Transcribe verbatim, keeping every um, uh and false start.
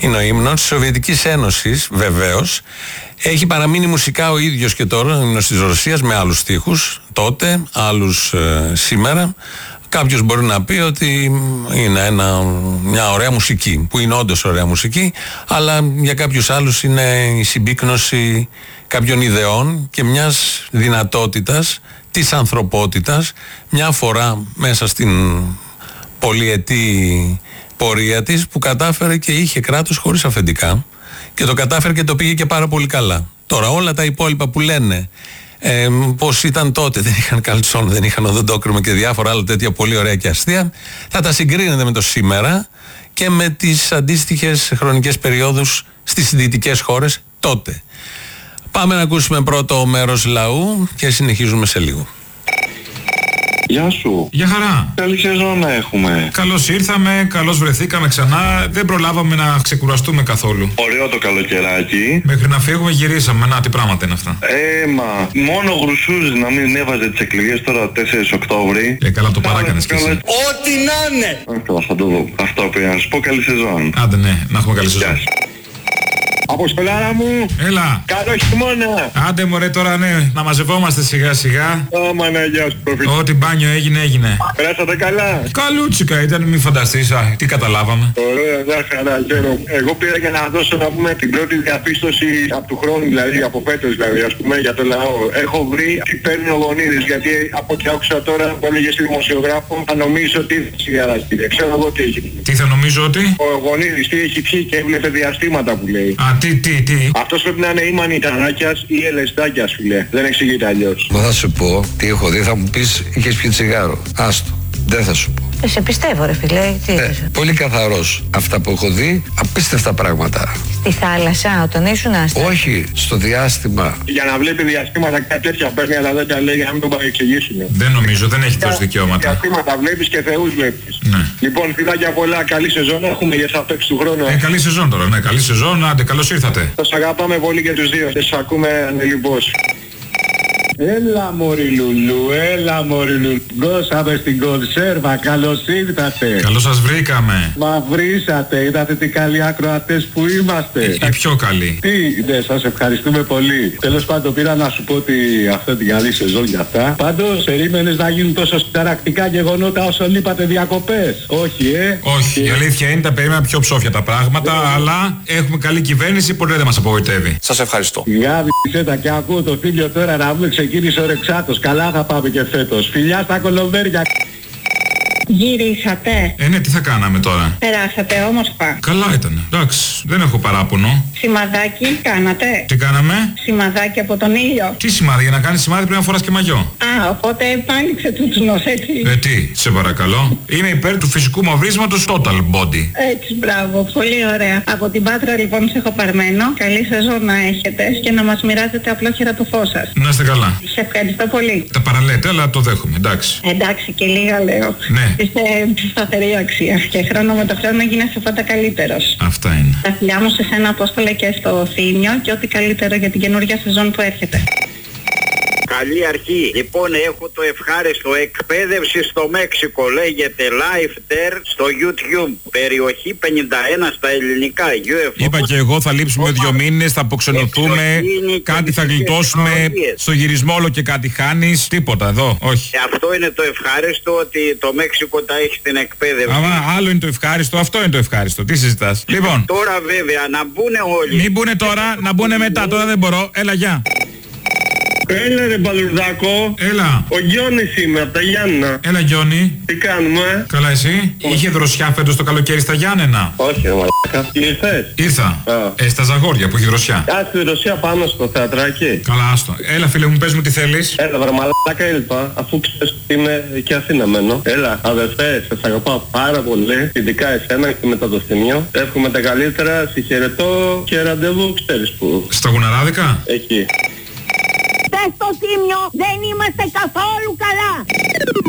Είναι ο ύμνος της Σοβιετικής Ένωσης, βεβαίως. Έχει παραμείνει μουσικά ο ίδιος και τώρα, ο ύμνος της Ρωσίας, με άλλους στίχους τότε, άλλους ε, σήμερα. Κάποιος μπορεί να πει ότι είναι ένα, μια ωραία μουσική, που είναι όντως ωραία μουσική, αλλά για κάποιους άλλους είναι η συμπίκνωση κάποιων ιδεών και μιας δυνατότητας της ανθρωπότητας, μια φορά μέσα στην πολυετή πορεία της, που κατάφερε και είχε κράτος χωρίς αφεντικά και το κατάφερε και το πήγε και πάρα πολύ καλά. Τώρα όλα τα υπόλοιπα που λένε ε, πως ήταν τότε, δεν είχαν καλτσόν, δεν είχαν οδοντόκρεμα και διάφορα άλλα τέτοια πολύ ωραία και αστεία, θα τα συγκρίνετε με το σήμερα και με τις αντίστοιχες χρονικές περιόδους στις δυτικές χώρες τότε. Πάμε να ακούσουμε πρώτο μέρος λαού και συνεχίζουμε σε λίγο. Γεια σου. Γεια χαρά. Καλή σεζόν να έχουμε. Καλώς ήρθαμε, καλώς βρεθήκαμε ξανά. Δεν προλάβαμε να ξεκουραστούμε καθόλου. Ωραίο το καλοκαιράκι. Μέχρι να φύγουμε γυρίσαμε. Να, τι πράγματα είναι αυτά. Ε, μα μόνο γρουσούζης να μην έβαζε τις εκλογές τώρα τέσσερις Οκτώβρη. Ε, καλά το παράκανες κι εσύ. Ό,τι να είναι. Αυτό θα το δω. Αυτό πρέπει να σου πω. Καλή σεζόν. Άντε ναι, να έχουμε καλή σεζόν. Αποστολάρα μου, έλα. καλό χειμώνα. Άντε μωρέ τώρα ναι, να μαζευόμαστε σιγά σιγά. Ω μαναγιά σου προφήτη. Ό,τι μπάνιο έγινε έγινε. Περάσατε καλά. Καλούτσικα ήταν, μη φανταστείς, α, τι καταλάβαμε. Ωραία, μια χαρά, χαίρομαι. Εγώ πήρα για να δώσω να πούμε την πρώτη διαπίστωση από του χρόνου, δηλαδή από φέτος δηλαδή, ας πούμε, για το λαό. Έχω βρει τι παίρνει ο Γονίδης, γιατί από ό,τι άκουσα τώρα που έλεγε στη δημοσιογράφο, θα νομίζω ότι σιγαραστή. Ξέρω εγώ τι έχει. Τι θα νομίζω ότι. Ο Γονίδης τι έχει πιει και έβλεπε διαστήματα που λέει. Α, τι, τι, τι. Αυτός πρέπει να είναι ή Μανιταράκιας ή Ελεστάκιας, φίλε. Δεν εξηγείται αλλιώς. Μα θα σου πω τι έχω δει, θα μου πεις είχες πιει τσιγάρο. Άστο, δεν θα σου πω. Ε, σε πιστεύω ρε φίλε. Τι ε, πολύ καθαρός. Αυτά που έχω δει, απίστευτα πράγματα. Στη θάλασσα, όταν ήσουν άστα. Όχι, στο διάστημα. Για να βλέπει διαστήματα κάτι τέτοια παίρνει, αλλά δεν τα λέει για να μην τον παρεξηγήσουν. Δεν νομίζω, δεν έχει τόσα δικαιώματα. Διαστήματα βλέπεις και θεούς βλέπεις. Ναι. Λοιπόν, φιλάκια πολλά, καλή σεζόν έχουμε για θα παίξει του χρόνου. Ε, καλή σεζόν τώρα, ναι, καλή σεζόν, άντε, καλώς ήρθατε. Σας αγαπάμε πολύ και τους δύο, σας ακούμε ανελιμπώς. Έλα μωρή Λουλού, έλα μωρή Λουλού. Γκώσαμε στην κονσέρβα, καλώς ήρθατε. Καλώς σας βρήκαμε. Μα βρήσατε, είδατε τι καλοί ακροατές που είμαστε. Οι πιο καλοί. Τι, ναι, σας ευχαριστούμε πολύ. Τέλος πάντων πήρα να σου πω ότι αυτή την καλή σεζόν για αυτά. Πάντως περίμενες να γίνουν τόσο συνταρακτικά γεγονότα όσο είπατε διακοπές. Όχι, ε. Όχι, η αλήθεια είναι τα περίμενα πιο ψόφια τα πράγματα, ε, αλλά έχουμε καλή κυβέρνηση, ποτέ δεν μας απογοητεύει. Σας ευχαριστώ. Γάβη τα και ακούω το φίλιο τώρα να βγει ξεκίνησε ο Ρεξάτος. Καλά θα πάμε και φέτος. Φιλιά στα κολομβέρια. Γυρίσατε. Ε, ναι, τι θα κάναμε τώρα. Περάσατε όμορφα. Καλά ήταν. Εντάξει, δεν έχω παράπονο. Σημαδάκι κάνατε. Τι κάναμε. Σημαδάκι από τον ήλιο. Τι σημάδι, για να κάνεις σημάδι πρέπει να φοράς και μαγιό. Α, οπότε πάλι ξετούτσουνος, έτσι. Ε, τι, σε παρακαλώ. Είμαι υπέρ του φυσικού μαυρίσματος total body. Έτσι, μπράβο, πολύ ωραία. Από την Πάτρα λοιπόν σε έχω παρμένο. Καλή σεζόν να έχετε και να μας μοιράζετε απλόχερα το φως σας. Να είστε καλά. Σε ευχαριστώ πολύ. Τα παραλέτε, αλλά το δέχομαι, εντάξει. Εντάξει, και λίγα λέω. Ναι. Είστε σταθερή αξία και χρόνο με το χρόνο γίνεσαι πάντα καλύτερος. Αυτά είναι. Τα φιλιά μου σε σένα, Απόστολε, και στο Θήμιο και ό,τι καλύτερο για την καινούργια σεζόν που έρχεται. Καλή αρχή. Λοιπόν, έχω το ευχάριστο εκπαίδευση στο Μέξικο. Λέγεται Life There στο YouTube. Περιοχή πενήντα ένα στα ελληνικά. γιου εφ ο. Είπα και εγώ θα λείψουμε δύο μήνες, θα αποξενωθούμε, κάτι θα γλιτώσουμε. Στο γυρισμό όλο και κάτι χάνεις. Τίποτα εδώ, όχι. Αυτό είναι το ευχάριστο, ότι το Μέξικο τα έχει στην εκπαίδευση. Άμα άλλο είναι το ευχάριστο, αυτό είναι το ευχάριστο. Τι συζητάς. Λοιπόν. Τώρα βέβαια να μπουνε όλοι. Μην μπουνε τώρα, να μπουνε μετά. Τώρα δεν μπορώ. Έλα, γεια. Έλα ρε Μπαλουρδάκο. Έλα. Ο Γιώνης είμαι από τα Γιάννενα. Έλα Γιώνη. Τι κάνουμε. Καλά εσύ. Όχι. Είχε δροσιά φέτος το καλοκαίρι στα Γιάννενα. Όχι ρε μαλάκα. Ήρθες. Ήρθα. Ε, στα Ζαγόρια που έχει δροσιά. Α, στη δροσιά πάνω στο θεατράκι. Καλά άστο. Έλα φίλε μου, πες μου τι θέλεις. Έλα βρε μαλάκα, έλπα. Αφού ξέρεις ότι είμαι και Αθήνα μένω. Έλα αδερφέ, σας αγαπάω πάρα πολύ. Ειδικά εσένα και μετά το Θήμιο. Εύχομαι τα καλύτερα, συγχαιρετώ και ραντεβού ξέρεις που. Στα Γουναράδικα. Εκεί. Στο Θήμιο δεν είμαστε καθόλου καλά.